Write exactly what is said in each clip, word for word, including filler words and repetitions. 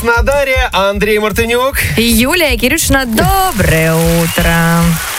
Краснодаре Андрей Мартынюк и Юлия Кирюшина. Доброе утро.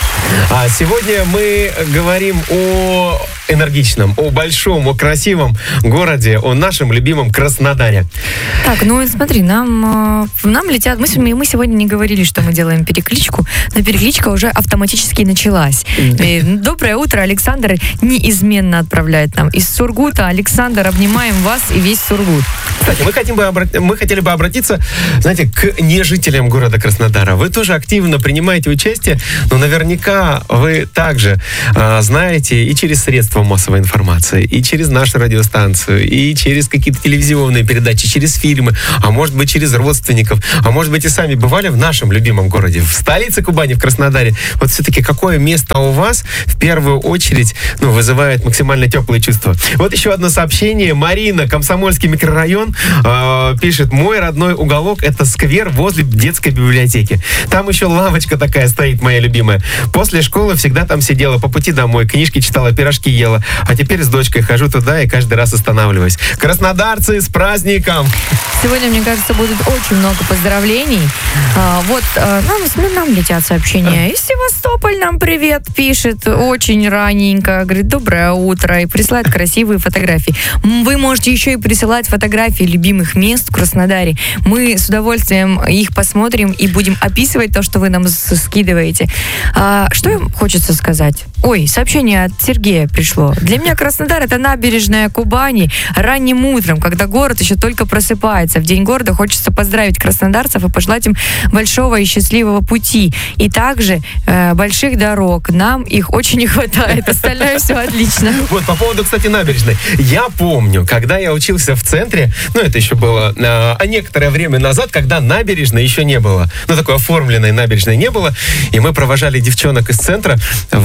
А сегодня мы говорим о энергичном, о большом, о красивом городе, о нашем любимом Краснодаре. Так, ну смотри, нам, нам летят... Мы, мы сегодня не говорили, что мы делаем перекличку, но перекличка уже автоматически началась. И, доброе утро, Александр неизменно отправляет нам из Сургута. Александр, обнимаем вас и весь Сургут. Кстати, мы, хотим бы обра... мы хотели бы обратиться, знаете, к нежителям города Краснодара. Вы тоже активно принимаете участие, но наверняка вы также э, знаете и через средства массовой информации, и через нашу радиостанцию, и через какие-то телевизионные передачи, через фильмы, а может быть через родственников, а может быть и сами бывали в нашем любимом городе, в столице Кубани, в Краснодаре. Вот все-таки какое место у вас в первую очередь ну, вызывает максимально теплые чувства? Вот еще одно сообщение. Марина, Комсомольский микрорайон, э, пишет: мой родной уголок — это сквер возле детской библиотеки. Там еще лавочка такая стоит, моя любимая. После школы всегда там сидела, по пути домой книжки читала, пирожки ела. А теперь с дочкой хожу туда и каждый раз останавливаюсь. Краснодарцы, с праздником! Сегодня, мне кажется, будет очень много поздравлений. А, вот а, нам, нам летят сообщения. Из Севастополь нам привет пишет. Очень раненько. Говорит, доброе утро. И присылает красивые фотографии. Вы можете еще и присылать фотографии любимых мест в Краснодаре. Мы с удовольствием их посмотрим и будем описывать то, что вы нам скидываете. А, что им хочется сказать? Ой, сообщение от Сергея пришло. Для меня Краснодар — это набережная Кубани ранним утром, когда город еще только просыпается. В день города хочется поздравить краснодарцев и пожелать им большого и счастливого пути. И также э, больших дорог. Нам их очень не хватает. Остальное все отлично. Вот, по поводу, кстати, набережной. Я помню, когда я учился в центре, ну, это еще было э, некоторое время назад, когда набережной еще не было. Ну, такой оформленной набережной не было. И мы провожали девчонок из центра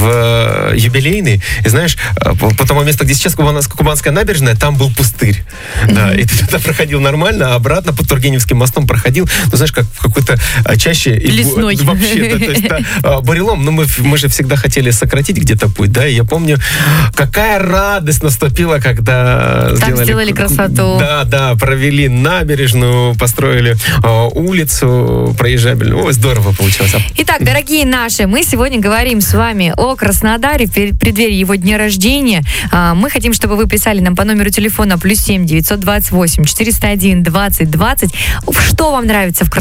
в э, юбилейный. И знаешь, по тому месту, где сейчас Кубанская набережная, там был пустырь. Mm-hmm. Да, и ты туда проходил нормально, а обратно по Тургеневским мостом проходил, ну, знаешь, как в какой-то чаще... Лесной. И, вообще, да, то есть, да, бурелом. Но мы, мы же всегда хотели сократить где-то путь, да, и я помню, какая радость наступила, когда... Там сделали, сделали красоту. Да, да, провели набережную, построили э, улицу проезжабельную. Ой, здорово получилось. Итак, дорогие наши, мы сегодня говорим с вами о Краснодаре в преддверии его дня рождения. Мы хотим, чтобы вы писали нам по номеру телефона плюс семь девятьсот двадцать восемь четыреста один двадцать двадцать. Что вам нравится в Краснодаре?